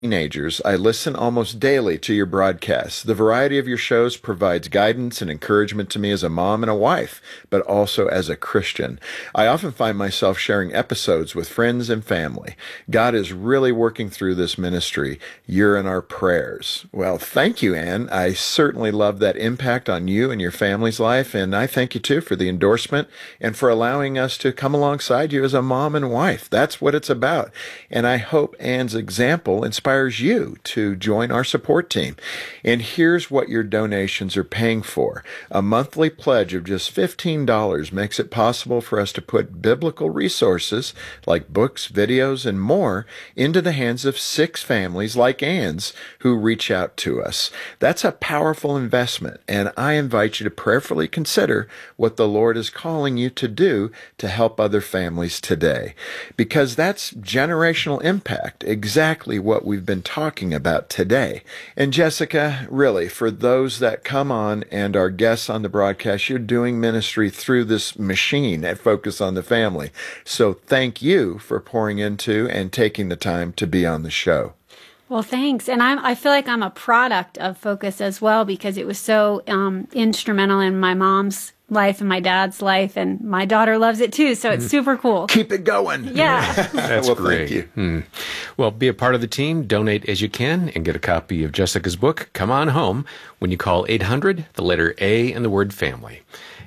Teenagers, I listen almost daily to your broadcasts. The variety of your shows provides guidance and encouragement to me as a mom and a wife, but also as a Christian. I often find myself sharing episodes with friends and family. God is really working through this ministry. You're in our prayers. Well, thank you, Ann. I certainly love that impact on you and your family's life, and I thank you, too, for the endorsement and for allowing us to come alongside you as a mom and wife. That's what it's about. And I hope Ann's example inspires you to join our support team. And here's what your donations are paying for. A monthly pledge of just $15 makes it possible for us to put biblical resources like books, videos, and more into the hands of 6 families like Ann's who reach out to us. That's a powerful investment, and I invite you to prayerfully consider what the Lord is calling you to do to help other families today. Because that's generational impact, exactly what we've been talking about today. And Jessica, really, for those that come on and are guests on the broadcast, you're doing ministry through this machine at Focus on the Family. So thank you for pouring into and taking the time to be on the show. Well, thanks. And I feel like I'm a product of Focus as well, because it was so instrumental in my mom's life and my dad's life, and my daughter loves it too, so it's super cool. Keep it going. Yeah. That's well, great. Thank you. Well, be a part of the team, donate as you can, and get a copy of Jessica's book, Come On Home, when you call 800, the letter A and the word family,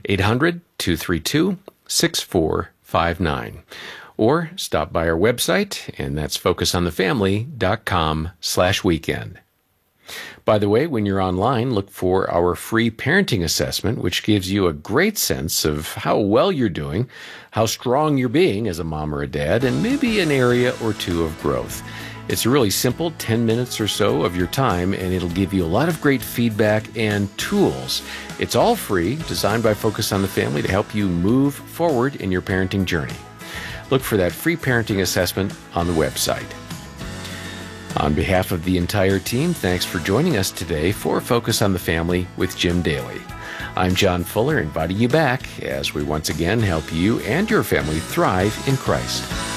800-232-6459. Or stop by our website, and that's focusonthefamily.com/weekend. By the way, when you're online, look for our free parenting assessment, which gives you a great sense of how well you're doing, how strong you're being as a mom or a dad, and maybe an area or two of growth. It's a really simple 10 minutes or so of your time, and it'll give you a lot of great feedback and tools. It's all free, designed by Focus on the Family to help you move forward in your parenting journey. Look for that free parenting assessment on the website. On behalf of the entire team, thanks for joining us today for Focus on the Family with Jim Daly. I'm John Fuller, inviting you back as we once again help you and your family thrive in Christ.